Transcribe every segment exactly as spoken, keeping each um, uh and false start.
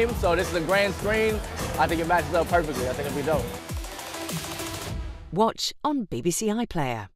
game, so this is a grand screen. I think it matches up perfectly. I think it'll be dope. Watch on B B C iPlayer.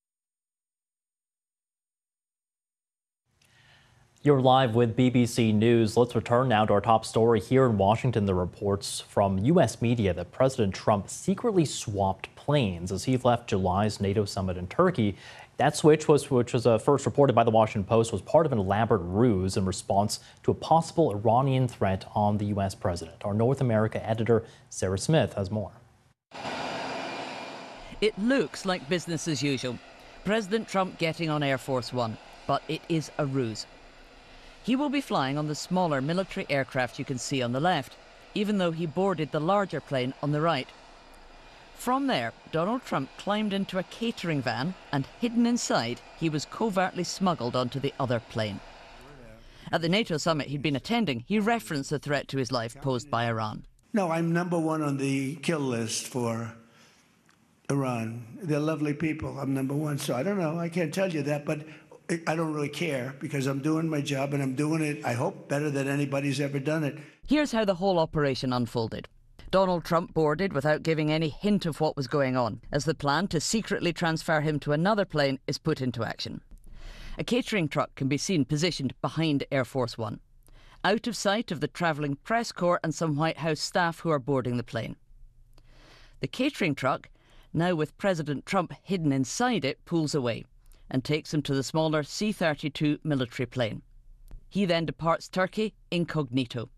You're live with B B C News. Let's return now to our top story here in Washington. The reports from U S media that President Trump secretly swapped planes as he left July's NATO summit in Turkey. That switch, was, which was uh, first reported by the Washington Post, was part of an elaborate ruse in response to a possible Iranian threat on the U S president. Our North America editor, Sarah Smith, has more. It looks like business as usual. President Trump getting on Air Force One, but it is a ruse. He will be flying on the smaller military aircraft you can see on the left, even though he boarded the larger plane on the right. From there, Donald Trump climbed into a catering van and, hidden inside, he was covertly smuggled onto the other plane. At the NATO summit he'd been attending, he referenced the threat to his life posed by Iran. No, I'm number one on the kill list for Iran. They're lovely people. I'm number one, so I don't know. I can't tell you that, but I don't really care because I'm doing my job and I'm doing it, I hope, better than anybody's ever done it. Here's how the whole operation unfolded. Donald Trump boarded without giving any hint of what was going on, as the plan to secretly transfer him to another plane is put into action. A catering truck can be seen positioned behind Air Force One, out of sight of the travelling press corps and some White House staff who are boarding the plane. The catering truck, now with President Trump hidden inside it, pulls away and takes him to the smaller C thirty-two military plane. He then departs Turkey incognito.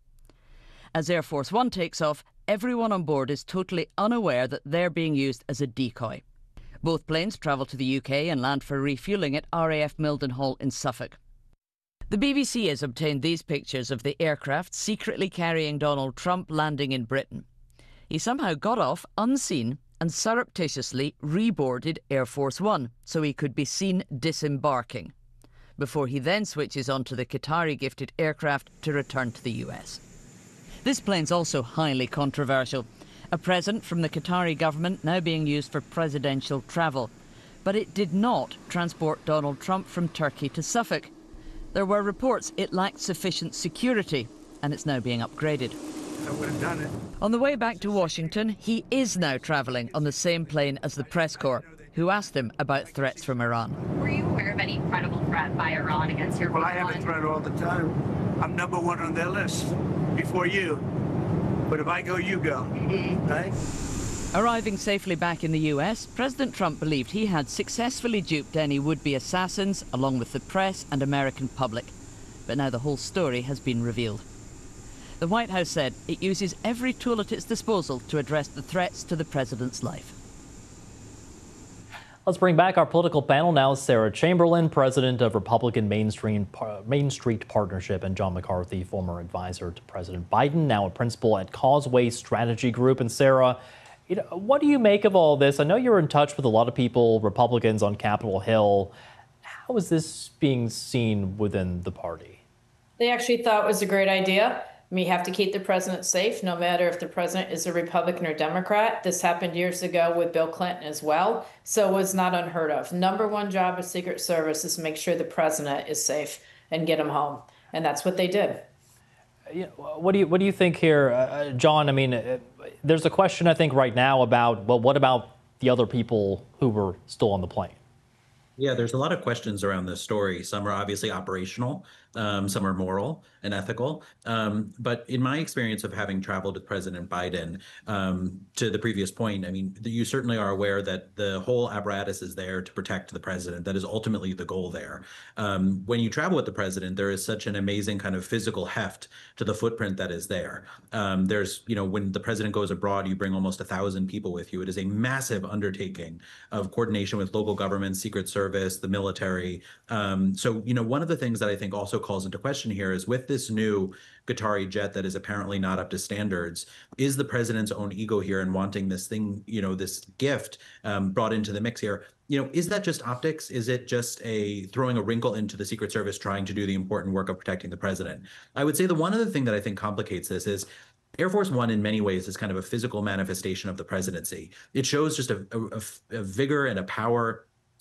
As Air Force One takes off, everyone on board is totally unaware that they're being used as a decoy. Both planes travel to the U K and land for refuelling at R A F Mildenhall in Suffolk. The B B C has obtained these pictures of the aircraft secretly carrying Donald Trump landing in Britain. He somehow got off unseen and surreptitiously reboarded Air Force One so he could be seen disembarking, before he then switches onto the Qatari-gifted aircraft to return to the U S. This plane's also highly controversial, a present from the Qatari government now being used for presidential travel. But it did not transport Donald Trump from Turkey to Suffolk. There were reports it lacked sufficient security, and it's now being upgraded. I would have done it. On the way back to Washington, he is now travelling on the same plane as the press corps, who asked him about threats from Iran. Were you aware of any credible threat by Iran against your Well, I One? have a threat all the time. I'm number one on their list before you. But if I go, you go. Mm-hmm. Right? Arriving safely back in the U S, President Trump believed he had successfully duped any would-be assassins, along with the press and American public. But now the whole story has been revealed. The White House said it uses every tool at its disposal to address the threats to the president's life. Let's bring back our political panel now. Sarah Chamberlain, president of Republican Main Street, Main Street Partnership, and John McCarthy, former advisor to President Biden, now a principal at Causeway Strategy Group. And Sarah, you know, what do you make of all this? I know you're in touch with a lot of people, Republicans on Capitol Hill. How is this being seen within the party? They actually thought it was a great idea. We have to keep the president safe, no matter if the president is a Republican or Democrat. This happened years ago with Bill Clinton as well, so it was not unheard of. Number one job of Secret Service is to make sure the president is safe and get him home, and that's what they did. Yeah, what do you what do you think here, uh, John? I mean, uh, there's a question I think right now about, well, what about the other people who were still on the plane? Yeah, there's a lot of questions around this story. Some are obviously operational, um, some are moral and ethical. Um, but in my experience of having traveled with President Biden, um, to the previous point, I mean, you certainly are aware that the whole apparatus is there to protect the president. That is ultimately the goal there. Um, when you travel with the president, there is such an amazing kind of physical heft to the footprint that is there. Um, there's, you know, when the president goes abroad, you bring almost a thousand people with you. It is a massive undertaking of coordination with local governments, Secret Service, the military. Um, so, you know, one of the things that I think also calls into question here is with this new Qatari jet that is apparently not up to standards, is the president's own ego here and wanting this thing, you know, this gift um, brought into the mix here? You know, is that just optics? Is it just a throwing a wrinkle into the Secret Service trying to do the important work of protecting the president? I would say the one other thing that I think complicates this is Air Force One in many ways is kind of a physical manifestation of the presidency. It shows just a, a, a vigor and a power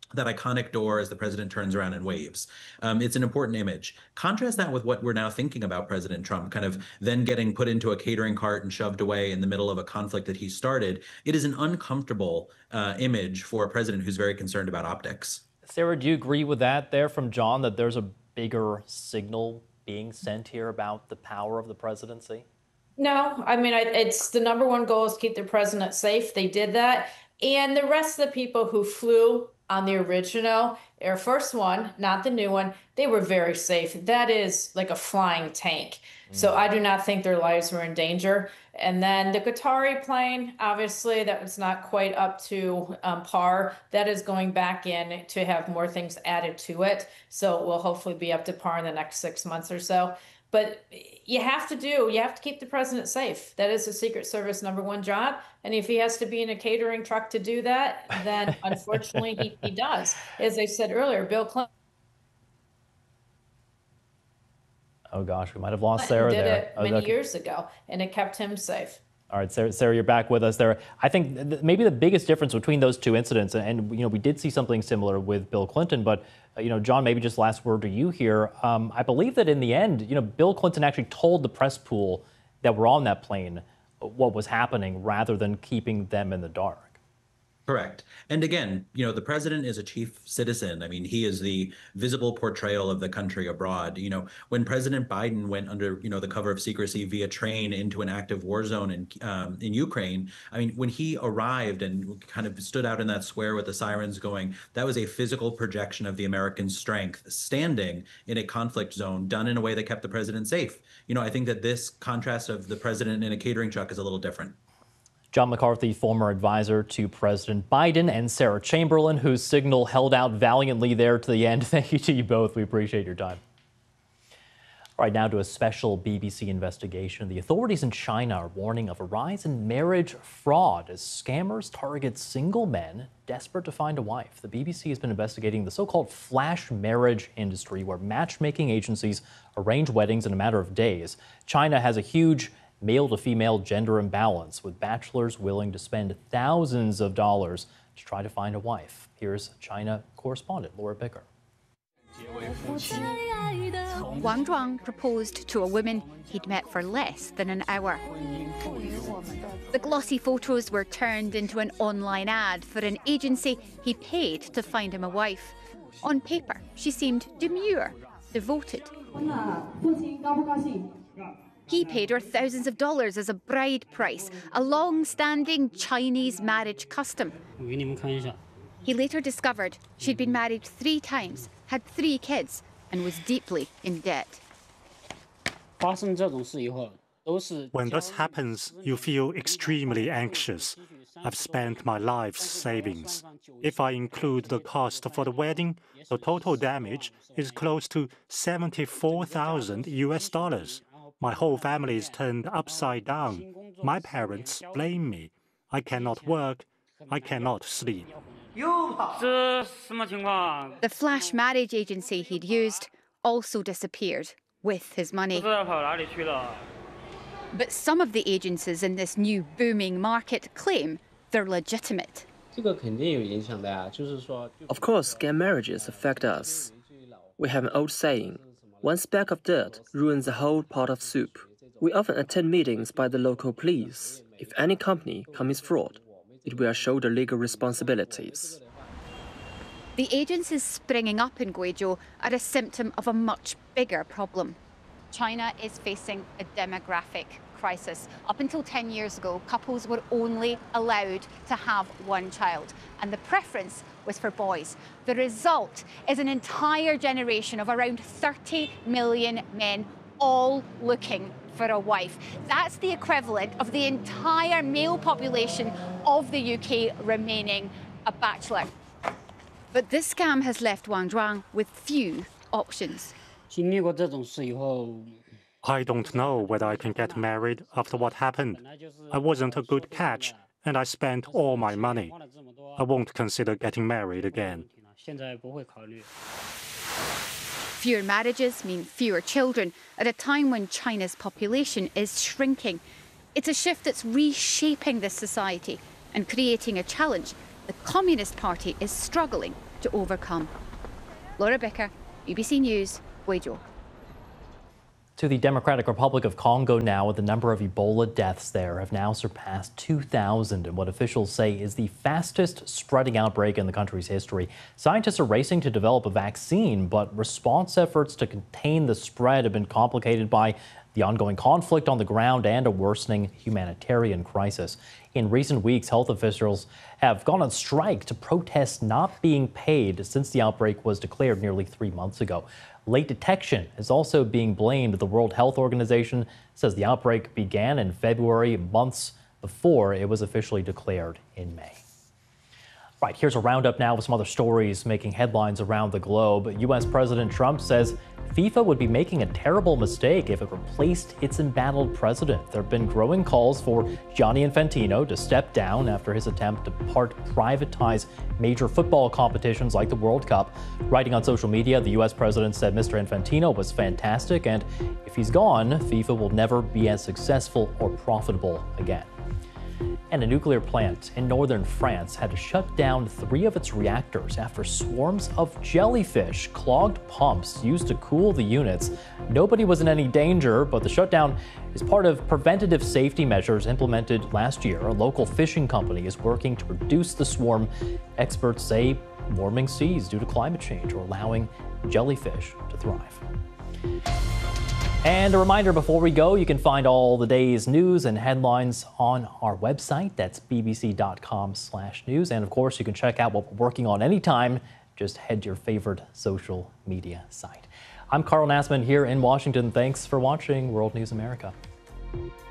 that iconic door as the president turns around and waves. Um, it's an important image. Contrast that with what we're now thinking about President Trump, kind of then getting put into a catering cart and shoved away in the middle of a conflict that he started. It is an uncomfortable uh, image for a president who's very concerned about optics. Sarah, do you agree with that there from John, that there's a bigger signal being sent here about the power of the presidency? No, I mean, I, it's the number one goal is keep the president safe. They did that. And the rest of the people who flew on the original Air Force One, not the new one, they were very safe. That is like a flying tank. Mm. So I do not think their lives were in danger. And then the Qatari plane, obviously, that was not quite up to um, par. That is going back in to have more things added to it. So it will hopefully be up to par in the next six months or so. But you have to do, you have to keep the president safe. That is the Secret Service number one job. And if he has to be in a catering truck to do that, then unfortunately he, he does. As I said earlier, Bill Clinton. Oh gosh, we might have lost Sarah did there. it oh, many okay. years ago, and it kept him safe. All right, Sarah, Sarah, you're back with us there. I think th maybe the biggest difference between those two incidents, and you know, we did see something similar with Bill Clinton, but uh, you know, John, maybe just last word to you here. Um, I believe that in the end, you know, Bill Clinton actually told the press pool that were on that plane what was happening, rather than keeping them in the dark. Correct. And again, you know, the president is a chief citizen. I mean, he is the visible portrayal of the country abroad. You know, when President Biden went under, you know, the cover of secrecy via train into an active war zone in um, in Ukraine, I mean, when he arrived and kind of stood out in that square with the sirens going, that was a physical projection of the American strength standing in a conflict zone, done in a way that kept the president safe. You know, I think that this contrast of the president in a catering truck is a little different. John McCarthy, former advisor to President Biden, and Sarah Chamberlain, whose signal held out valiantly there to the end. Thank you to you both. We appreciate your time. All right, now to a special B B C investigation. The authorities in China are warning of a rise in marriage fraud as scammers target single men desperate to find a wife. The B B C has been investigating the so-called flash marriage industry, where matchmaking agencies arrange weddings in a matter of days. China has a huge male-to-female gender imbalance, with bachelors willing to spend thousands of dollars to try to find a wife. Here's China correspondent Laura Bicker. Wang Zhuang proposed to a woman he'd met for less than an hour. The glossy photos were turned into an online ad for an agency he paid to find him a wife. On paper, she seemed demure, devoted. He paid her thousands of dollars as a bride price, a long-standing Chinese marriage custom. He later discovered she'd been married three times, had three kids, and was deeply in debt. When this happens, you feel extremely anxious. I've spent my life's savings. If I include the cost for the wedding, the total damage is close to seventy-four thousand U S dollars. My whole family is turned upside down. My parents blame me. I cannot work. I cannot sleep. The flash marriage agency he'd used also disappeared with his money. But some of the agencies in this new booming market claim they're legitimate. Of course, scam marriages affect us. We have an old saying, one speck of dirt ruins a whole pot of soup. We often attend meetings by the local police. If any company commits fraud, it will shoulder legal responsibilities. The agencies springing up in Guizhou are a symptom of a much bigger problem. China is facing a demographic crisis. Up until ten years ago, couples were only allowed to have one child, and the preference was for boys. The result is an entire generation of around thirty million men, all looking for a wife. That's the equivalent of the entire male population of the U K remaining a bachelor. But this scam has left Wang Zhuang with few options. I don't know whether I can get married after what happened. I wasn't a good catch, and I spent all my money. I won't consider getting married again. Fewer marriages mean fewer children at a time when China's population is shrinking. It's a shift that's reshaping this society and creating a challenge the Communist Party is struggling to overcome. Laura Bicker, B B C News, Guizhou. To the Democratic Republic of Congo now, the number of Ebola deaths there have now surpassed two thousand in what officials say is the fastest spreading outbreak in the country's history. Scientists are racing to develop a vaccine, but response efforts to contain the spread have been complicated by the ongoing conflict on the ground and a worsening humanitarian crisis. In recent weeks, health officials have gone on strike to protest not being paid since the outbreak was declared nearly three months ago. Late detection is also being blamed. The World Health Organization says the outbreak began in February, months before it was officially declared in May. Right, here's a roundup now with some other stories making headlines around the globe. U S President Trump says FIFA would be making a terrible mistake if it replaced its embattled president. There have been growing calls for Gianni Infantino to step down after his attempt to part privatize major football competitions like the World Cup. Writing on social media, the U S president said Mister Infantino was fantastic, and if he's gone, FIFA will never be as successful or profitable again. And a nuclear plant in northern France had to shut down three of its reactors after swarms of jellyfish clogged pumps used to cool the units. Nobody was in any danger, but the shutdown is part of preventative safety measures implemented last year. A local fishing company is working to reduce the swarm. Experts say warming seas due to climate change are allowing jellyfish to thrive. And a reminder before we go, you can find all the day's news and headlines on our website. That's b b c dot com slash news. And of course, you can check out what we're working on anytime. Just head to your favorite social media site. I'm Carl Nassman here in Washington. Thanks for watching World News America.